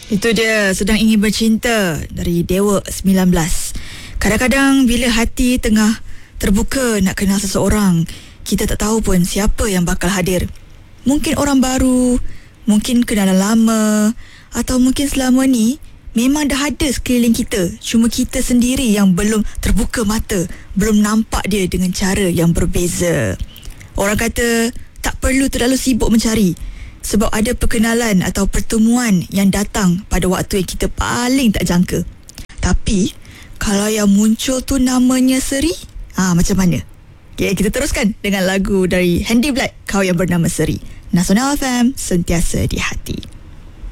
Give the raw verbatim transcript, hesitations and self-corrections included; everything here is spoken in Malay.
Itu dia, Sedang Ingin Bercinta dari Dewa sembilan belas. Kadang-kadang bila hati tengah terbuka nak kenal seseorang, kita tak tahu pun siapa yang bakal hadir. Mungkin orang baru, mungkin kenalan lama, atau mungkin selama ni memang dah ada sekeliling kita, cuma kita sendiri yang belum terbuka mata, belum nampak dia dengan cara yang berbeza. Orang kata tak perlu terlalu sibuk mencari, sebab ada perkenalan atau pertemuan yang datang pada waktu yang kita paling tak jangka. Tapi kalau yang muncul tu namanya Seri, ah macam mana? Okay, kita teruskan dengan lagu dari Handy Black, Kau Yang Bernama Seri. Nasional F M, sentiasa di hati.